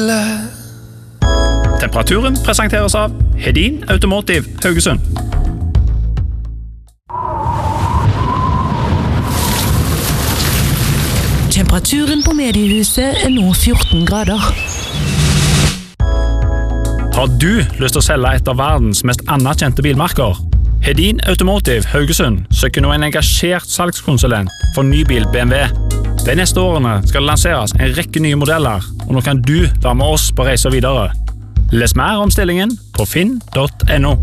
Temperaturen presenteres av Hedin Automotive Haugesund. Temperaturen på mediehuset nå 14 grader. Har du lyst til å selge et av verdens mest anerkjente bilmerker? Hedin Automotive Haugesund søker nå en engasjert salgskonsulent for nybil BMW. De neste årene skal det lanseres en rekke nye modeller, og nå kan du være med oss på reise videre. Les mer om stillingen på finn.no.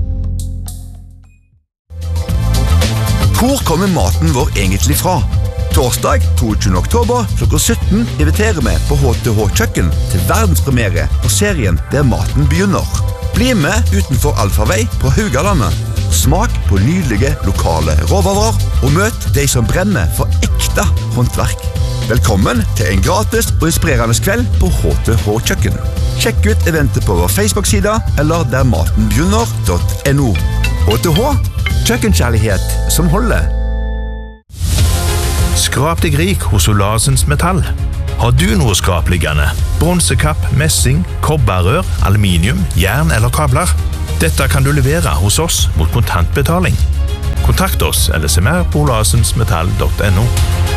Hvor kommer maten vår egentlig fra? Torsdag 22. oktober klokka 17 inviterer vi på HTH Kjøkken til verdenspremiere på serien Der maten begynner. Bli med utenfor Alfavei på Haugalandet. Smak på nydelige lokale råvarer og møt de som brenner for ekte håndverk. Velkommen til en gratis og inspirerende kveld på HTH Kjøkken. Sjekk ut eventet på vår Facebook-side eller dermatenbegynner.no. HTH, kjøkkenkjærlighet som holder. Skrap deg rik hos Olasens Metall. Har du noe skrapliggende? Bronsekapp, messing, kobberrør, aluminium, jern eller kabler? Dette kan du levere hos oss mot kontantbetaling. Kontakt oss eller se mer på olasensmetall.no.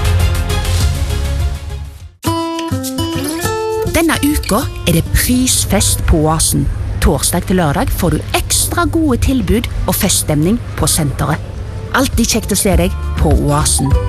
Denne uka det prisfest på Oasen. Torsdag til lørdag får du ekstra gode tilbud og feststemning på senteret. Altid kjekt å se deg på Oasen.